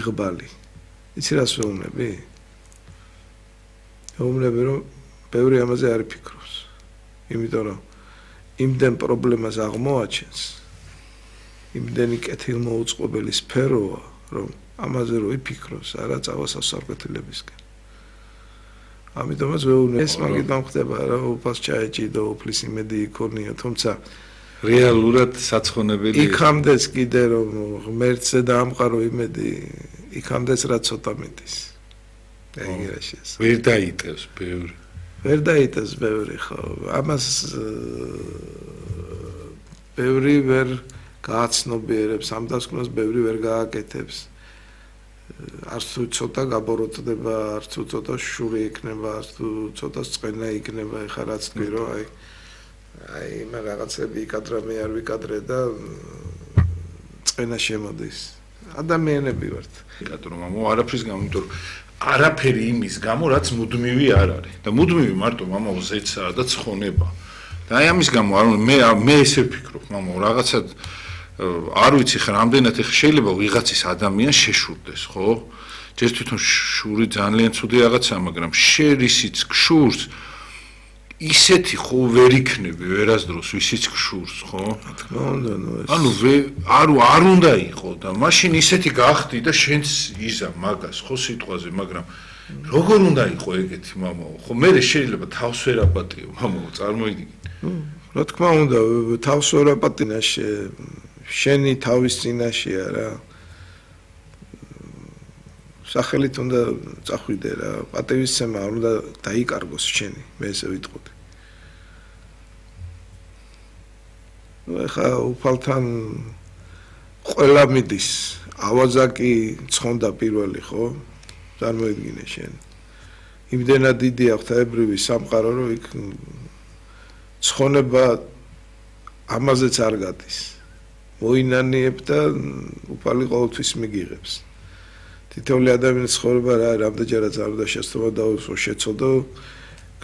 მიღბალი. იცი რას ვეუბნები? ვეუბნები რომ ბევრი ამაზე არ ფიქრობს. იმიტომ რომ იმდენ პრობლემას აღმოაჩენს. იმდენი კეთილმოუწყობელი სფეროა, რომ ამაზე რო იფიქროს, არა წავა სასწავლებელებისკენ. ამიტომაც ვეუბნები, ეს მაგით მომხდება რა, უფალს ჩაეჭიდო, უფლის იმედი იქონია, თუმცა რეალურად საცხონებელი იქამდეც კიდე რომ ღმერთზე დაამყარო იმედი, იქამდეც რა ცოტა მეტის. ეგერაშეს. ვერ დაიტევს ბევრი. ვერ დაიტევს ბევრი, ხო. ამას ბევრი ვერ გააცნობიერებს, ამ დასკვნას ბევრი ვერ გააკეთებს. არც თუ ცოტა გაბოროტდება, არც თუ ცოტა შური იქნება, არც თუ ცოტა წყენა იქნება, ეხლა რაც თქვი რომ აი მე რაღაცები იკადრა, მე არ ვიკადრე და წყენა შემოდის. ადამიანები ვართ. რატომ მამო არაფრის გამო, იმიტომ რომ არაფერი იმის გამო, რაც მუდმივი არ არის. და მუდმივი მარტო მამო ზეცაა და ცხონება. და აი ამის გამო მე ესე ვფიქრობ, მამო, რაღაცა არ ვიცი ხა რამდენად ეხა შეიძლება ვიღაცის ადამიანს შეშურდეს, ხო? ჯერ თვითონ შური ძალიან ცუდი რაღაცაა, მაგრამ შერისიც გშურს ისეთი ხო ვერ იქნები ვერასდროს ვისიც გშურს, ხო? რა თქმა უნდა, ანუ არ უნდა იყო და მაშინ ისეთი გახდი და შენც იზა მაგას, ხო სიტყვაზე, მაგრამ როგორ უნდა იყო ეგეთი მამო? ხო მე შეიძლება თავს ვერ აპატიო, მამო, წარმოიდგინე. რა თქმა უნდა, თავს ვერ აპატინა შენი თავის წინაშეა რა. სახელით უნდა წახვიდე რა, პატივისცემა არ უნდა დაიკარგოს შენი, მე ესე ვიტყოდი. ეხა უფალთან ყველა მიდის, ავაზაკი ცხონდა პირველი, ხო? წარმოიდგინე შენ. იმდენად დიდი ღვთაებრივი სამყარო, რომ იქ ცხონება ამაზეც არ გადის. მოინანიებ და უფალი ყოველთვის მიგიღებს. თითოეული ადამიანის ცხოვრება რა რამდენჯერაც არ უნდა შეცდომა და შეცოდო